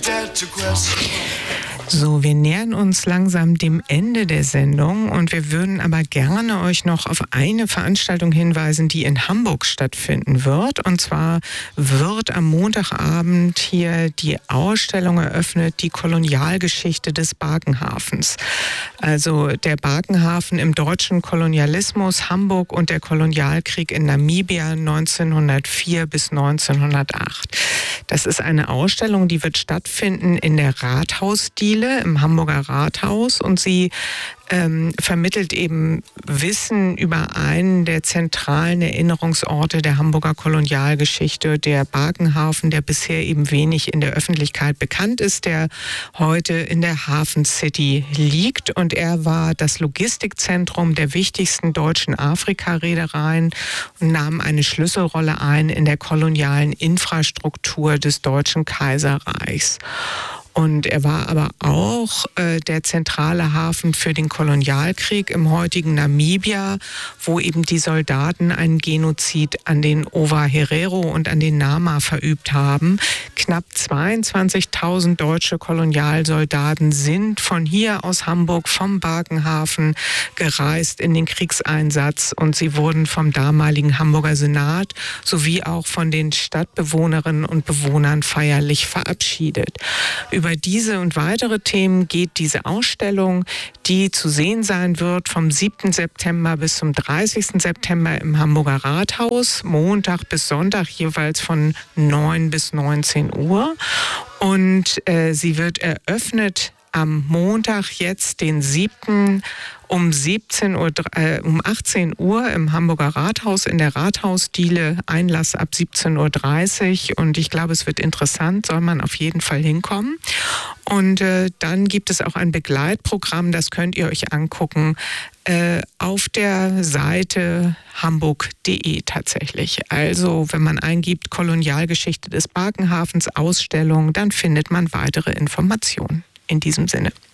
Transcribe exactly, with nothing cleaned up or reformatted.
So, wir nähern uns langsam dem Ende der Sendung und wir würden aber gerne euch noch auf eine Veranstaltung hinweisen, die in Hamburg stattfinden wird. Und zwar wird am Montagabend hier die Ausstellung eröffnet, die Kolonialgeschichte des Barkenhafens. Also der Barkenhafen im deutschen Kolonialismus, Hamburg und der Kolonialkrieg in Namibia neunzehnhundertvier bis neunzehnhundertacht. Das ist eine Ausstellung, die wird stattfinden in der Rathausdiele im Hamburger Rathaus und sie ähm, vermittelt eben Wissen über einen der zentralen Erinnerungsorte der Hamburger Kolonialgeschichte, der Barkenhafen, der bisher eben wenig in der Öffentlichkeit bekannt ist, der heute in der Hafen City liegt. Und er war das Logistikzentrum der wichtigsten deutschen Afrika-Reedereien und nahm eine Schlüsselrolle ein in der kolonialen Infrastruktur des Deutschen Kaiserreichs. Und er war aber auch äh, der zentrale Hafen für den Kolonialkrieg im heutigen Namibia, wo eben die Soldaten einen Genozid an den Owa Herero und an den Nama verübt haben. Knapp zweiundzwanzigtausend deutsche Kolonialsoldaten sind von hier aus Hamburg, vom Barkenhafen gereist in den Kriegseinsatz und sie wurden vom damaligen Hamburger Senat sowie auch von den Stadtbewohnerinnen und Bewohnern feierlich verabschiedet. Über diese und weitere Themen geht diese Ausstellung, die zu sehen sein wird vom siebten September bis zum dreißigsten September im Hamburger Rathaus, Montag bis Sonntag jeweils von neun bis neunzehn Uhr. Und äh, sie wird eröffnet am Montag jetzt, den siebten um siebzehn Uhr, äh, um achtzehn Uhr im Hamburger Rathaus in der Rathausdiele, Einlass ab siebzehn Uhr dreißig und ich glaube, es wird interessant, soll man auf jeden Fall hinkommen. Und äh, dann gibt es auch ein Begleitprogramm, das könnt ihr euch angucken äh, auf der Seite hamburg punkt de tatsächlich. Also wenn man eingibt Kolonialgeschichte des Barkenhafens Ausstellung, dann findet man weitere Informationen. In diesem Sinne.